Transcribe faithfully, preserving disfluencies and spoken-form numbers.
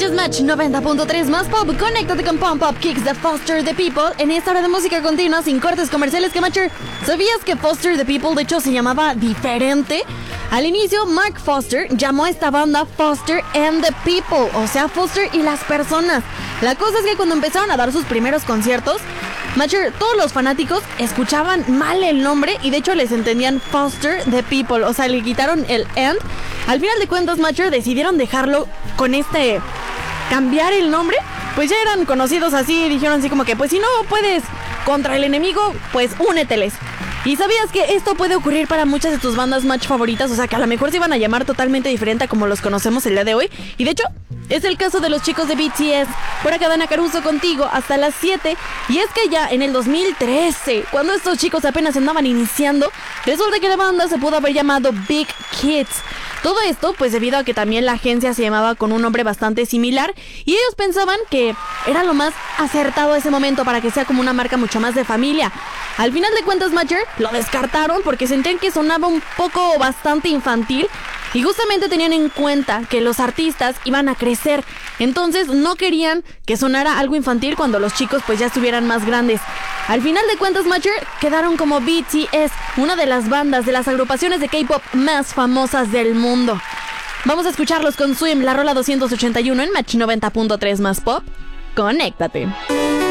Escuchas Match noventa punto tres más pop. Conéctate con Pump Up Kicks de Foster the People en esta hora de música continua sin cortes comerciales. Que Matcher, ¿sabías que Foster the People de hecho se llamaba diferente? Al inicio, Mark Foster llamó a esta banda Foster and the People, o sea, Foster y las personas. La cosa es que cuando empezaron a dar sus primeros conciertos, Matcher, todos los fanáticos escuchaban mal el nombre y de hecho les entendían Foster the People, o sea, le quitaron el and. Al final de cuentas, Matcher, decidieron dejarlo con este, cambiar el nombre, pues ya eran conocidos así, dijeron así como que, pues si no puedes contra el enemigo, pues úneteles. ¿Y sabías que esto puede ocurrir para muchas de tus bandas Match favoritas? O sea, que a lo mejor se iban a llamar totalmente diferente a como los conocemos el día de hoy. Y de hecho, es el caso de los chicos de B T S. Por acá Dana Caruso contigo hasta las siete. Y es que ya en el dos mil trece, cuando estos chicos apenas andaban iniciando, resulta que la banda se pudo haber llamado Big Kids. Todo esto pues debido a que también la agencia se llamaba con un nombre bastante similar y ellos pensaban que era lo más acertado ese momento para que sea como una marca mucho más de familia. Al final de cuentas, Matcher, lo descartaron porque sentían que sonaba un poco bastante infantil y justamente tenían en cuenta que los artistas iban a crecer, entonces no querían que sonara algo infantil cuando los chicos pues ya estuvieran más grandes. Al final de cuentas, Matcher, quedaron como B T S, una de las bandas de las agrupaciones de K-pop más famosas del mundo. Vamos a escucharlos con Swim, la rola doscientos ochenta y uno en Match noventa punto tres más pop. Conéctate.